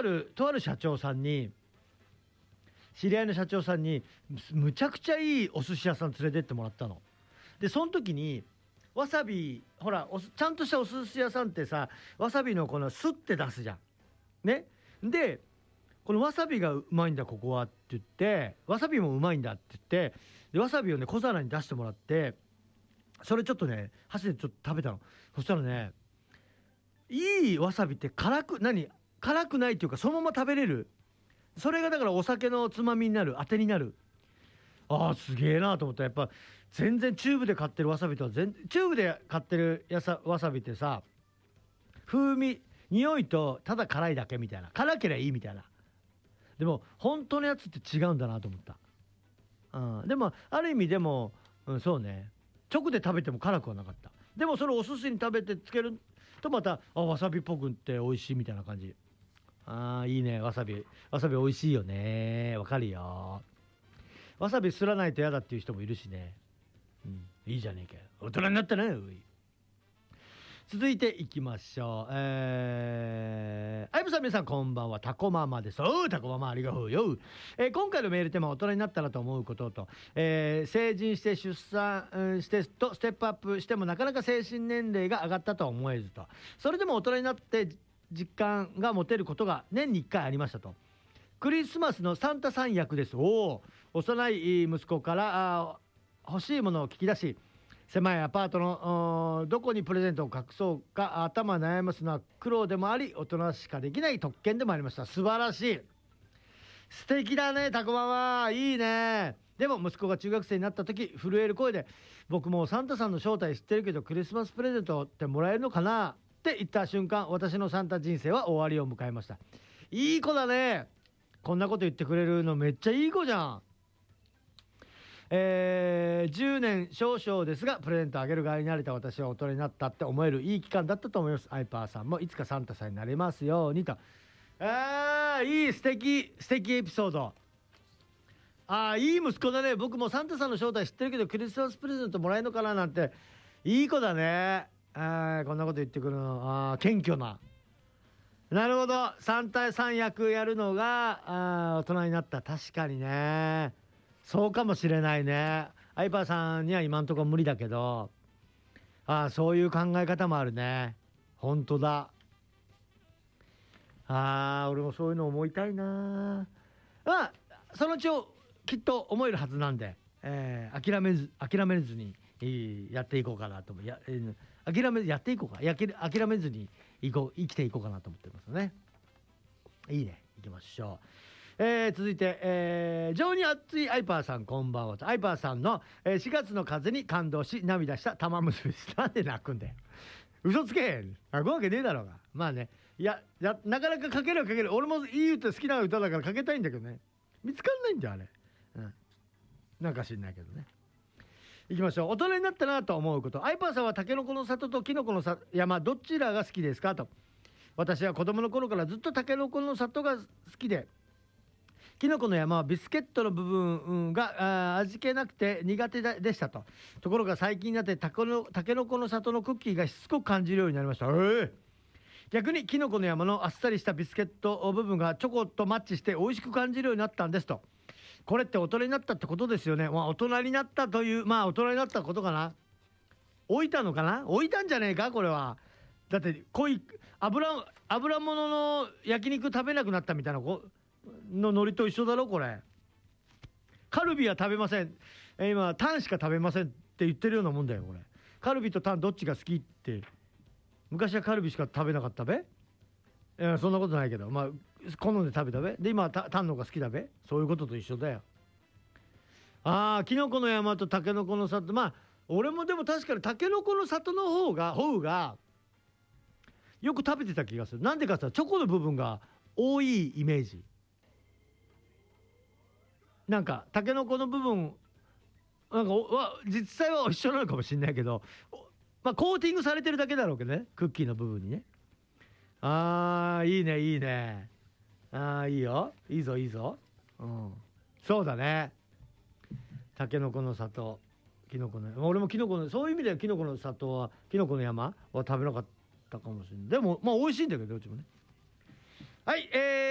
ある社長さんに、知り合いの社長さんにむちゃくちゃいいお寿司屋さん連れてってもらったの。でその時にわさび、ほらちゃんとしたお寿司屋さんってさ、わさびのこのスッて出すじゃんね。でこのわさびがうまいんだここはって言って、わさびもうまいんだって言って、でわさびをね小皿に出してもらって、それちょっとね箸でちょっと食べたの。そしたらね、いいわさびって辛くないっていうか、そのまま食べれる。それがだからお酒のつまみになる、当てになる。あーすげえなと思った。やっぱ全然チューブで買ってるわさびとはチューブで買ってるわさびってさ、風味匂いとただ辛いだけみたいな、辛ければいいみたいな。でも本当のやつって違うんだなと思った。でもある意味でも、そうね、直で食べても辛くはなかった。でもそれお寿司に食べてつけるとまたわさびっぽくって美味しいみたいな感じ。いいね。わさび美味しいよね。わかるよ。わさびすらないと嫌だっていう人もいるしね。いいじゃねえかよ、大人になったね。続いていきましょう。相武さん、皆さんこんばんは。タコママです。タコママありがとうよ。今回のメールテーマは大人になったらと思うことと、成人して出産してとステップアップしてもなかなか精神年齢が上がったとは思えずと、それでも大人になって実感が持てることが年に1回ありましたと。クリスマスのサンタさん役です。幼い息子から欲しいものを聞き出し、狭いアパートのどこにプレゼントを隠そうか頭悩ますのは苦労でもあり、大人しかできない特権でもありました。素晴らしい。素敵だね、タコママ。いいね。でも息子が中学生になった時、震える声で、僕もサンタさんの正体知ってるけどクリスマスプレゼントってもらえるのかなって言った瞬間、私のサンタ人生は終わりを迎えました。いい子だね。こんなこと言ってくれるのめっちゃいい子じゃん。10年少々ですがプレゼントあげる側になれた私は大人になったって思えるいい期間だったと思います。アイパーさんもいつかサンタさんになれますようにと。いい、素敵エピソード。いい息子だね。僕もサンタさんの正体知ってるけどクリスマスプレゼントもらえるのかななんて、いい子だね。こんなこと言ってくるの謙虚な。なるほど、サンタさん役やるのが大人になった。確かにね、そうかもしれないね。アイパーさんには今んところ無理だけど、そういう考え方もあるね。本当だ。俺もそういうの思いたいな。そのうちきっと思えるはずなんで、諦めずに、やっていこうかなと思う。やっていこうか。諦めずに生きていこうかなと思ってますね。いいね。行きましょう。続いて、情に熱いアイパーさんこんばんはと。アイパーさんの、4月の風に感動し涙した玉結びです。なんで泣くんだよ、嘘つけ。泣くわけねえだろうが。まあね、なかなか書ける。俺もいい歌好きな歌だから書けたいんだけどね、見つかんないんだよあれ。なんか知んないけどね。いきましょう。大人になったなと思うこと。アイパーさんはタケノコの里とキノコの山どちらが好きですかと。私は子供の頃からずっとタケノコの里が好きで、キノコの山はビスケットの部分が味気なくて苦手でしたと。ところが最近になってタケノコの里のクッキーがしつこく感じるようになりました。逆にキノコの山のあっさりしたビスケット部分がチョコとマッチして美味しく感じるようになったんですと。これって大人になったってことですよね。大人になったという、大人になったことかな。置いたのかな。置いたんじゃねえかこれは。だって油物の焼肉食べなくなったみたいなのノリと一緒だろこれ。カルビは食べません、今タンしか食べませんって言ってるようなもんだよこれ。カルビとタンどっちが好きって、昔はカルビしか食べなかったべ。そんなことないけど、好んで食べたべ。で今はタンの方が好きだべ。そういうことと一緒だよ。キノコの山とタケノコの里。俺もでも確かにタケノコの里の方がよく食べてた気がする。なんでかって言ったらチョコの部分が多いイメージ。なんかタケノコの部分実際は一緒なのかもしれないけど、コーティングされてるだけだろうけどね、クッキーの部分にね。いいねいいね。いいよ、いいぞ。そうだね。タケノコの里、キノコの、俺もキノコの、そういう意味ではキノコの里はキノコの山は食べなかったかもしれない。でも美味しいんだけどどっちもね。はい、